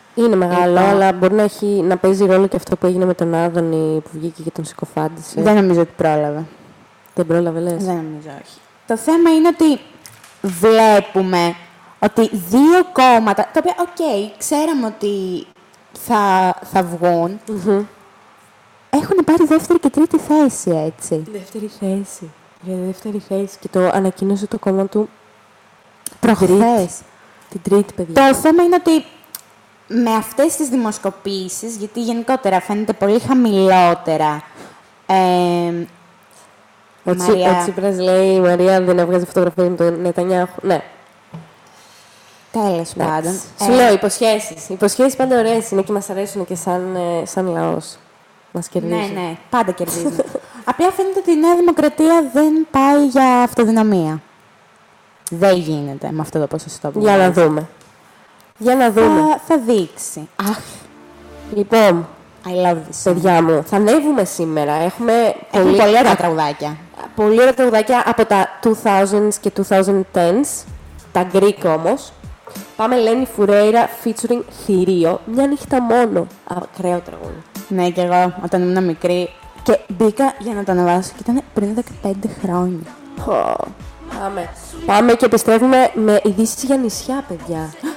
Είναι μεγάλο, αλλά μπορεί να παίζει ρόλο και αυτό που έγινε με τον Άδωνη που βγήκε και τον συκοφάντησε. Δεν νομίζω ότι πρόλαβε. Δεν πρόλαβε, λες? Δεν νομίζω, όχι. Το θέμα είναι ότι βλέπουμε ότι δύο κόμματα, τα οποία, ξέραμε ότι θα βγουν, έχουν πάρει δεύτερη και τρίτη θέση, έτσι. Δεύτερη θέση. Για δεύτερη θέση. Και το ανακοίνωσε το κόμμα του προχθές. Την τρίτη, παιδιά. Το θέμα είναι ότι με αυτές τις δημοσκοπήσεις, γιατί γενικότερα φαίνεται πολύ χαμηλότερα. Ο Τσίπρας λέει η Μαρία δεν έβγαζε φωτογραφία με τον Νετανιάχου. Ναι. Τέλος πάντων. Σου λέω υποσχέσεις. Οι υποσχέσεις πάντα ωραίες είναι και μας αρέσουν και σαν λαός. Μας κερδίζουν. Ναι, πάντα κερδίζουν. Απλά φαίνεται ότι η Νέα Δημοκρατία δεν πάει για αυτοδυναμία. Δεν γίνεται με αυτό το ποσοστό που Για να δούμε. Για να δούμε. Θα δείξει. Αχ. Λοιπόν, I love this. παιδιά μου, θα ανέβουμε σήμερα. Έχουμε πολύ ωραία τραγουδάκια. Πολύ ωραία τραγουδάκια από τα 2000s και 2010s. Τα Greek όμως. Πάμε Λένι Φουρέιρα featuring Θηρίο. Μια νύχτα μόνο. Ακραίο τραγούδι. Ναι, και εγώ όταν ήμουν μικρή και μπήκα για να το ανεβάσω και ήταν πριν 15 χρόνια. Πάμε και επιστρέφουμε με ειδήσεις για νησιά, παιδιά.